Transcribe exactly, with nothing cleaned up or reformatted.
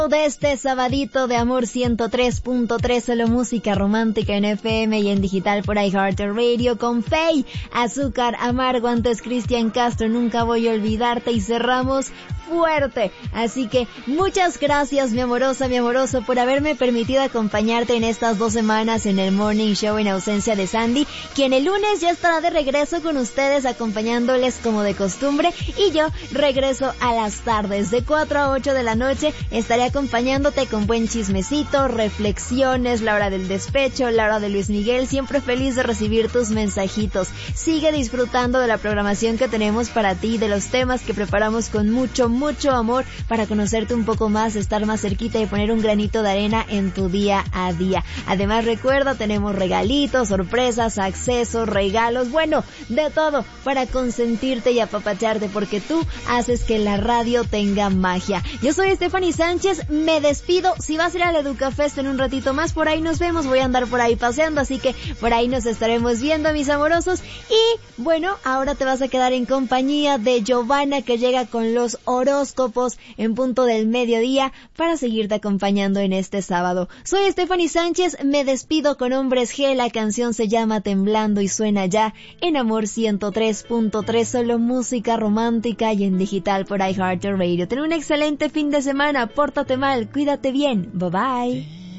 De este sabadito de Amor ciento tres punto tres, solo música romántica en F M y en digital por iHeartRadio con Faye, Azúcar Amargo, antes Cristian Castro, Nunca Voy a Olvidarte, y cerramos fuerte. Así que muchas gracias, mi amorosa, mi amoroso, por haberme permitido acompañarte en estas dos semanas en el Morning Show en ausencia de Sandy, quien el lunes ya estará de regreso con ustedes acompañándoles como de costumbre, y yo regreso a las tardes de cuatro a ocho de la noche. Estaré acompañándote con buen chismecito, reflexiones, la hora del despecho, la hora de Luis Miguel, siempre feliz de recibir tus mensajitos. Sigue disfrutando de la programación que tenemos para ti, de los temas que preparamos con mucho, mucho amor para conocerte un poco más, estar más cerquita y poner un granito de arena en tu día a día. Además, recuerda, tenemos regalitos, sorpresas, accesos, regalos, bueno, de todo para consentirte y apapacharte, porque tú haces que la radio tenga magia. Yo soy Stephanie Sánchez, me despido. Si vas a ir al Educafest en un ratito más, por ahí nos vemos, voy a andar por ahí paseando, así que por ahí nos estaremos viendo, mis amorosos. Y bueno, ahora te vas a quedar en compañía de Giovanna, que llega con los horóscopos en punto del mediodía para seguirte acompañando en este sábado. Soy Stephanie Sánchez, me despido con Hombres G, la canción se llama Temblando y suena ya en Amor ciento tres punto tres, solo música romántica y en digital por iHeartRadio. Ten un excelente fin de semana, pórtate mal, cuídate bien, bye bye.